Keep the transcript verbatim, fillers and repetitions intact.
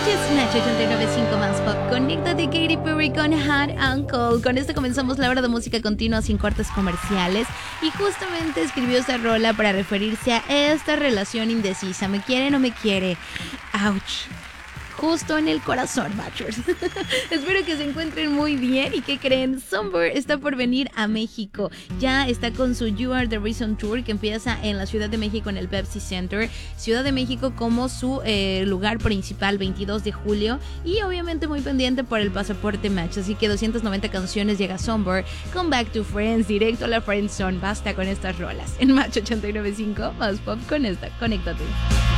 Nacho ochenta y nueve punto cinco más pop. Conéctate, Katy Perry con Hot Uncle. Con esto comenzamos la hora de música continua sin cortes comerciales. Y justamente escribió esta rola para referirse a esta relación indecisa. ¿Me quiere o no me quiere? Ouch. Justo en el corazón, Matchers. Espero que se encuentren muy bien. ¿Y qué creen? Sunburn está por venir a México. Ya está con su You Are The Reason Tour, que empieza en la Ciudad de México en el Pepsi Center. Ciudad de México como su eh, lugar principal, veintidós de julio. Y obviamente muy pendiente por el pasaporte Match. Así que doscientas noventa canciones llega Sunburn con Back to Friends, directo a la Friendzone. Basta con estas rolas. En Match ochenta y nueve punto cinco, más pop con esta. Conéctate.